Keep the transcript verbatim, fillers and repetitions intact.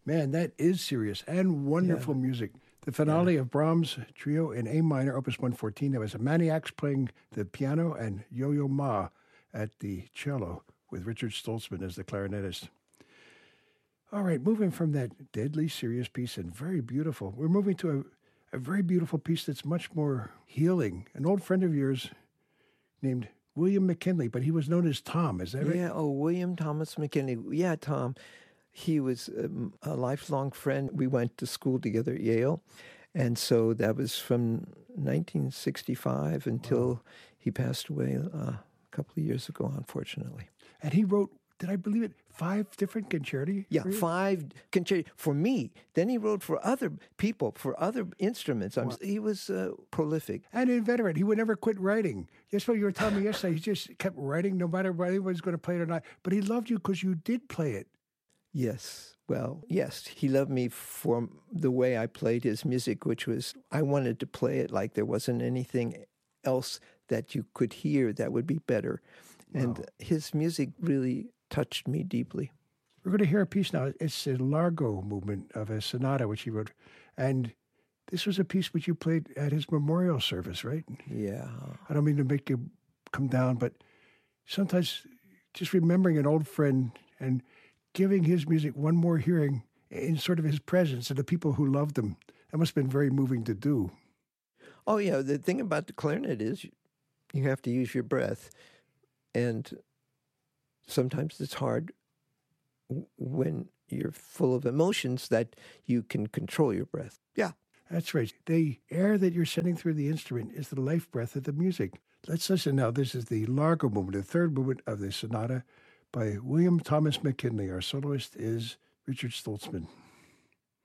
Man, that is serious and wonderful Yeah. music. The finale Yeah. of Brahms' Trio in A minor, Opus one fourteen, there was a Maniacs playing the piano and Yo-Yo Ma at the cello with Richard Stoltzman as the clarinetist. All right, moving from that deadly serious piece and very beautiful, we're moving to a, a very beautiful piece that's much more healing. An old friend of yours named William McKinley, but he was known as Tom, is that right? Yeah, oh, William Thomas McKinley. Yeah, Tom. He was um, a lifelong friend. We went to school together at Yale. And so that was from nineteen sixty-five until wow. he passed away uh, a couple of years ago, unfortunately. And he wrote, did I believe it, five different concerti? Yeah, five concerti for me. Then he wrote for other people, for other instruments. Wow. He was uh, prolific. And inveterate. He would never quit writing. That's what you were telling me yesterday. He just kept writing no matter whether anyone was going to play it or not. But he loved you because you did play it. Yes. Well, yes. He loved me for the way I played his music, which was, I wanted to play it like there wasn't anything else that you could hear that would be better. Wow. And his music really touched me deeply. We're going to hear a piece now. It's a Largo movement of a sonata, which he wrote. And this was a piece which you played at his memorial service, right? Yeah. I don't mean to make you come down, but sometimes just remembering an old friend and giving his music one more hearing in sort of his presence and the people who loved him, that must have been very moving to do. Oh, yeah. The thing about the clarinet is you have to use your breath. And sometimes it's hard when you're full of emotions that you can control your breath. Yeah. That's right. The air that you're sending through the instrument is the life breath of the music. Let's listen now. This is the Largo movement, the third movement of the sonata by William Thomas McKinley. Our soloist is Richard Stoltzman.